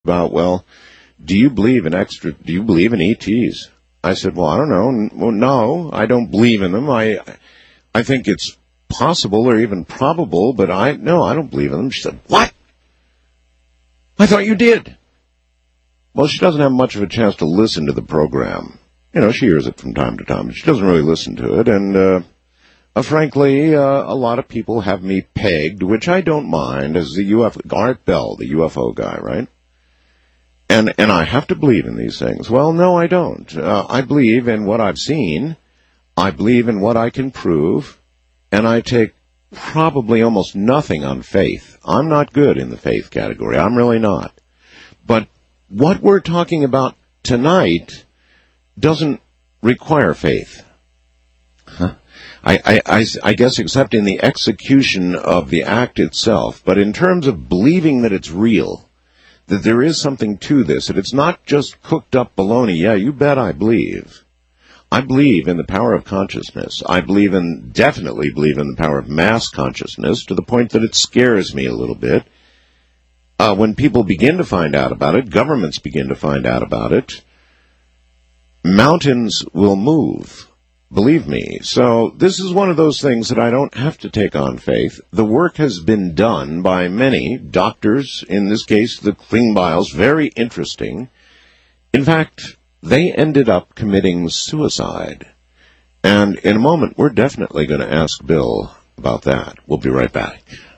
about, well, do you believe in ETs? I said, well, I don't know. Well, no, I don't believe in them. I think it's possible or even probable, but I don't believe in them. She said, what? I thought you did. Well, she doesn't have much of a chance to listen to the program. She hears it from time to time, but she doesn't really listen to it. And frankly, a lot of people have me pegged, which I don't mind, as the Art Bell, the UFO guy, right? And I have to believe in these things. Well, no, I don't. I believe in what I've seen. I believe in what I can prove. And I take probably almost nothing on faith. I'm not good in the faith category. I'm really not. But what we're talking about tonight doesn't require faith. I guess except in the execution of the act itself. But in terms of believing that it's real, that there is something to this, that it's not just cooked up baloney. Yeah, you bet I believe. I believe in the power of consciousness. I definitely believe in the power of mass consciousness, to the point that it scares me a little bit. When people begin to find out about it, governments begin to find out about it, mountains will move. Believe me. So this is one of those things that I don't have to take on faith. The work has been done by many doctors, in this case the Klingbeils, very interesting. In fact, they ended up committing suicide. And in a moment, we're definitely going to ask Bill about that. We'll be right back.